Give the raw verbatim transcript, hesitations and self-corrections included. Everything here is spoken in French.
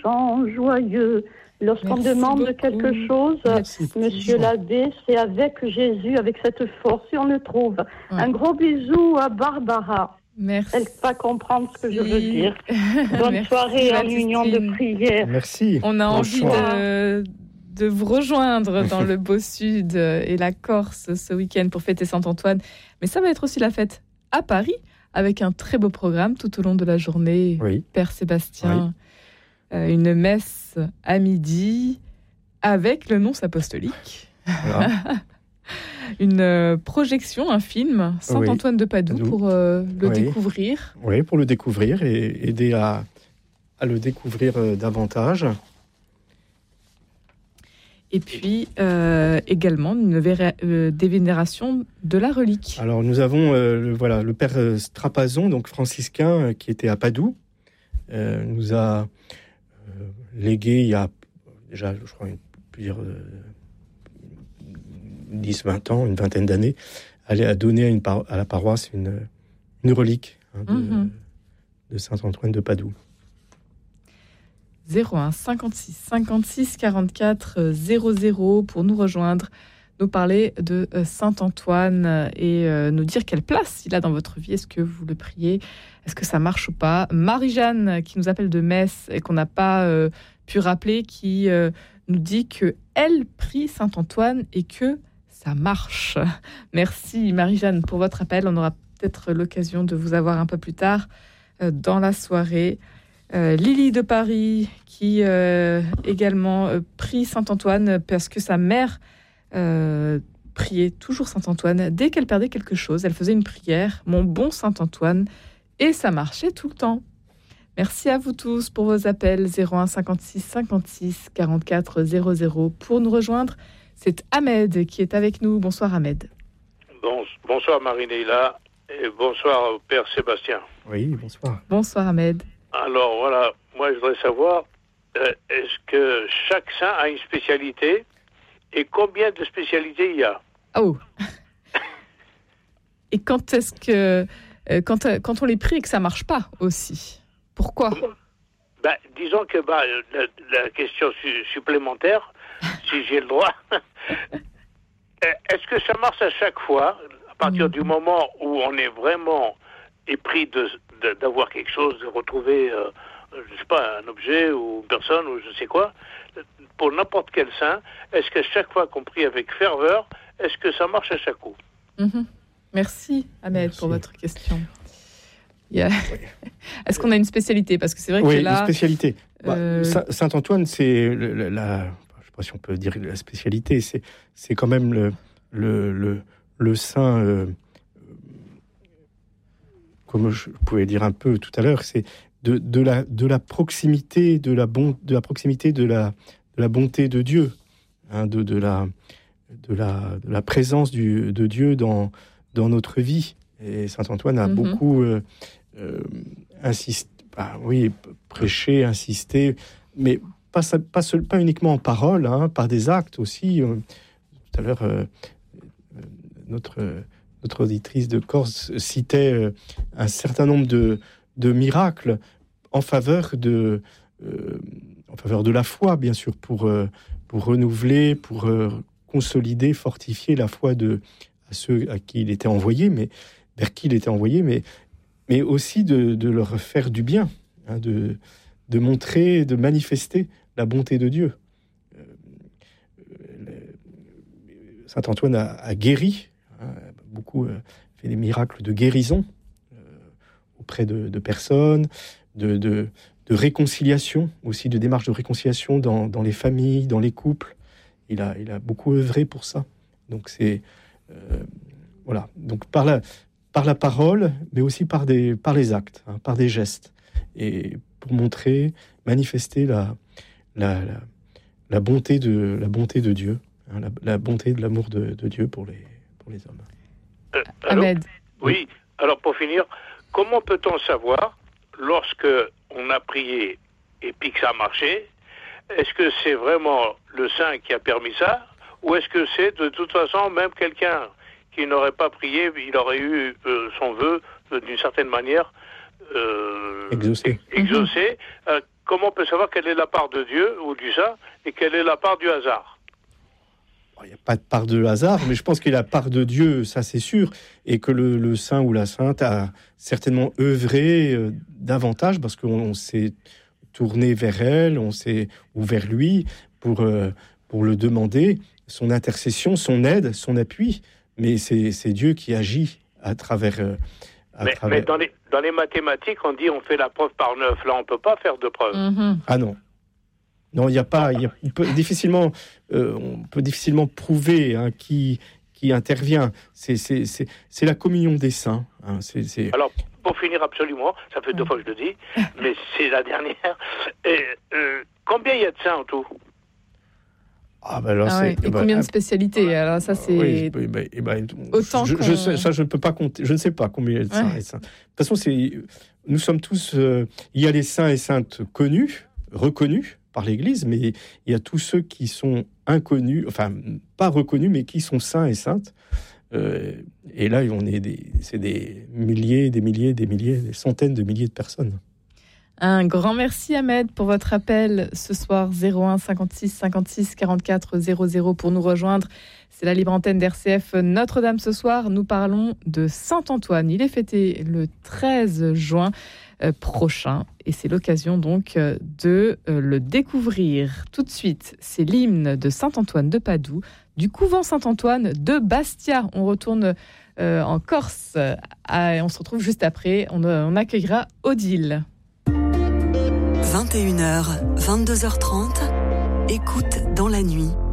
chant joyeux. Lorsqu'on Merci demande beaucoup. quelque chose, Merci. Monsieur l'abbé, c'est avec Jésus, avec cette force, et on le trouve. Ouais. Un gros bisou à Barbara. Merci. Elle va comprendre ce que je veux dire. Bonne Merci, soirée en Baptistine. union de prière. Merci. On a Bon envie chant. de, de vous rejoindre dans le beau sud et la Corse ce week-end pour fêter Saint-Antoine. Mais ça va être aussi la fête à Paris avec un très beau programme tout au long de la journée. Oui. Père Sébastien, oui. euh, une messe à midi avec le nonce apostolique. Voilà. Une euh, projection, un film, Saint-Antoine oui. de Padoue, Padoue. pour euh, le oui. découvrir. Oui, pour le découvrir et aider à, à le découvrir euh, davantage. Et puis euh, également une véra- euh, des vénérations de la relique. Alors nous avons euh, le, voilà, le père Strapazon, donc franciscain, euh, qui était à Padoue, euh, nous a euh, légué il y a déjà, je crois, une, plusieurs... Euh, dix vingt ans, une vingtaine d'années, aller à donner à, une par- à la paroisse une, une relique hein, de, mm-hmm. de Saint-Antoine de Padoue. zéro un cinquante-six cinquante-six quarante-quatre zéro zéro pour nous rejoindre, nous parler de Saint-Antoine et euh, nous dire quelle place il a dans votre vie. Est-ce que vous le priez? Est-ce que ça marche ou pas? Marie-Jeanne, qui nous appelle de Metz et qu'on n'a pas euh, pu rappeler, qui euh, nous dit qu'elle prie Saint-Antoine et que ça marche. Merci Marie-Jeanne pour votre appel. On aura peut-être l'occasion de vous avoir un peu plus tard euh, dans la soirée. Euh, Lily de Paris qui euh, également euh, prie Saint-Antoine parce que sa mère euh, priait toujours Saint-Antoine. Dès qu'elle perdait quelque chose, elle faisait une prière, mon bon Saint-Antoine, et ça marchait tout le temps. Merci à vous tous pour vos appels. Zéro un cinquante-six cinquante-six quarante-quatre zéro zéro pour nous rejoindre. C'est Ahmed qui est avec nous. Bonsoir Ahmed. Bon, bonsoir Marie-Leila et bonsoir Père Sébastien. Oui, bonsoir. Bonsoir Ahmed. Alors voilà, moi je voudrais savoir, euh, est-ce que chaque saint a une spécialité et combien de spécialités il y a? Oh. Et quand est-ce que, euh, quand, euh, quand on les prie et que ça marche pas aussi, pourquoi? Ben, disons que bah, la, la question su- supplémentaire, si j'ai le droit, est-ce que ça marche à chaque fois, à partir mmh. du moment où on est vraiment épris de, de, d'avoir quelque chose, de retrouver, euh, je sais pas, un objet ou une personne ou je sais quoi, pour n'importe quel saint, est-ce que chaque fois qu'on prie avec ferveur, est-ce que ça marche à chaque coup? mmh. Merci Ahmed Merci. pour votre question. Yeah. Est-ce qu'on a une spécialité? Parce que c'est vrai oui, que là... une spécialité. Euh... Bah, Saint-Antoine, c'est la, la, je ne sais pas si on peut dire la spécialité, c'est, c'est quand même le, le, le, le saint, euh, comme je pouvais dire un peu tout à l'heure, c'est de, de, la, de la proximité, de la, bon, de la proximité de la, de la bonté de Dieu, hein, de, de, la, de, la, de la présence du, de Dieu dans, dans notre vie. Et Saint-Antoine a mm-hmm. beaucoup euh, euh, insisté, bah, oui, prêché, insisté, mais pas, pas, seul, pas uniquement en parole, hein, par des actes aussi. Euh, tout à l'heure, euh, notre, notre auditrice de Corse citait euh, un certain nombre de, de miracles en faveur de, euh, en faveur de la foi, bien sûr, pour, euh, pour renouveler, pour euh, consolider, fortifier la foi de, à ceux à qui il était envoyé, mais vers qui il était envoyé, mais, mais aussi de, de leur faire du bien, hein, de, de montrer, de manifester la bonté de Dieu. Euh, Saint Antoine a, a guéri, hein, beaucoup euh, fait des miracles de guérison euh, auprès de, de personnes, de, de, de réconciliation, aussi de démarches de réconciliation dans, dans les familles, dans les couples. Il a, il a beaucoup œuvré pour ça. Donc c'est... Euh, voilà. Donc par la... par la parole, mais aussi par, des, par les actes, hein, par des gestes, et pour montrer, manifester la, la, la, la, bonté, de, la bonté de Dieu, hein, la, la bonté de l'amour de, de Dieu pour les, pour les hommes. Euh, alors, Ahmed. Oui, alors pour finir, comment peut-on savoir, lorsque on a prié et puis que ça a marché, est-ce que c'est vraiment le saint qui a permis ça, ou est-ce que c'est de toute façon même quelqu'un qui n'aurait pas prié, il aurait eu euh, son vœu euh, d'une certaine manière euh, exaucé. exaucé. Euh, comment on peut savoir quelle est la part de Dieu ou du saint et quelle est la part du hasard? Il n'y a pas de part de hasard, mais je pense qu'il y a la part de Dieu, ça c'est sûr, et que le, le saint ou la sainte a certainement œuvré euh, davantage parce qu'on on s'est tourné vers elle, on s'est ou vers lui pour euh, pour le demander son intercession, son aide, son appui. Mais c'est, c'est Dieu qui agit à travers. Euh, à mais, travers... mais dans les dans les mathématiques, on dit on fait la preuve par neuf. Là, on peut pas faire de preuve. Mm-hmm. Ah non. Non, il n'y a pas. Y a, on peut difficilement, euh, on peut difficilement prouver hein, qui qui intervient. C'est c'est c'est c'est la communion des saints. Hein, c'est, c'est... Alors, pour finir absolument, ça fait deux fois que je le dis, mais c'est la dernière. Et, euh, combien il y a de saints en tout? Ah ben alors ah c'est, ouais. Et bah, combien de ah, spécialités? Alors ça c'est oui, bah, bah, bah, autant je, qu'on... je sais, ça je ne peux pas compter. Je ne sais pas combien il y a de saints ouais. et saints. De toute façon, c'est nous sommes tous. Euh, il y a les saints et saintes connus, reconnus par l'Église, mais il y a tous ceux qui sont inconnus, enfin pas reconnus, mais qui sont saints et saintes. Euh, et là, on est des, c'est des milliers, des milliers, des milliers, des centaines de milliers de personnes. Un grand merci Ahmed pour votre appel ce soir. Zéro un cinquante-six cinquante-six quarante-quatre zéro zéro pour nous rejoindre. C'est la libre antenne d'R C F Notre-Dame ce soir. Nous parlons de Saint-Antoine. Il est fêté le treize juin euh, prochain et c'est l'occasion donc euh, de euh, le découvrir. Tout de suite, c'est l'hymne de Saint-Antoine de Padoue du couvent Saint-Antoine de Bastia. On retourne euh, en Corse euh, et on se retrouve juste après. On, euh, on accueillera Odile. vingt et une heures, vingt-deux heures trente, écoute dans la nuit.